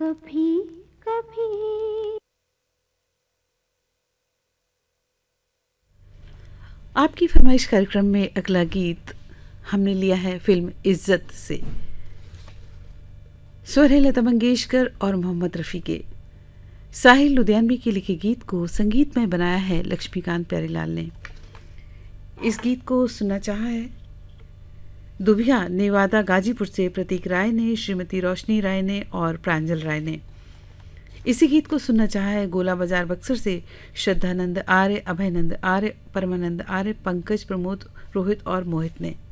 कभी कभी। आपकी फरमाइश कार्यक्रम में अगला गीत हमने लिया है फिल्म इज्जत से। स्वर है लता मंगेशकर और मोहम्मद रफ़ी के। साहिल लुधियानवी के लिखे गीत को संगीत में बनाया है लक्ष्मीकांत प्यारेलाल ने। इस गीत को सुनना चाहा है दुभिया नेवादा गाजीपुर से प्रतीक राय ने, श्रीमती रोशनी राय ने और प्रांजल राय ने। इसी गीत को सुनना चाहा है गोला बाजार बक्सर से श्रद्धानंद आर्य, अभयनंद आर्य, परमानंद आर्य, पंकज, प्रमोद, रोहित और मोहित ने।